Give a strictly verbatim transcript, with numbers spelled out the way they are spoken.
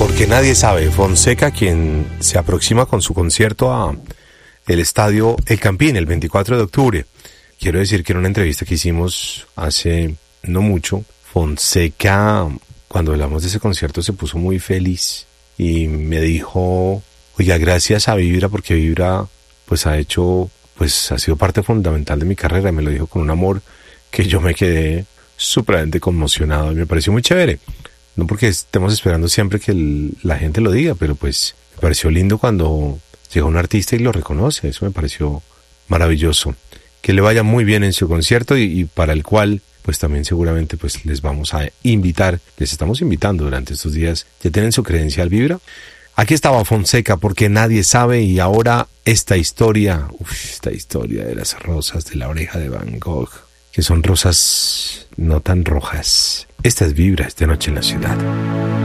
Porque nadie sabe, Fonseca, quien se aproxima con su concierto a el estadio El Campín el veinticuatro de octubre. Quiero decir que en una entrevista que hicimos hace no mucho, Fonseca, cuando hablamos de ese concierto, se puso muy feliz y me dijo, oiga, gracias a Vibra, porque Vibra pues ha hecho, pues ha sido parte fundamental de mi carrera. Me lo dijo con un amor que yo me quedé supremamente conmocionado y me pareció muy chévere. No porque estemos esperando siempre que el, la gente lo diga, pero pues me pareció lindo cuando llega un artista y lo reconoce. Eso me pareció maravilloso. Que le vaya muy bien en su concierto y, y para el cual pues también seguramente pues les vamos a invitar, les estamos invitando durante estos días. ¿Ya tienen su credencial Vibra? Aquí estaba Fonseca, porque nadie sabe, y ahora esta historia, uf, esta historia de las rosas de la oreja de Van Gogh, que son rosas no tan rojas. Esta es Vibra, esta noche en la ciudad.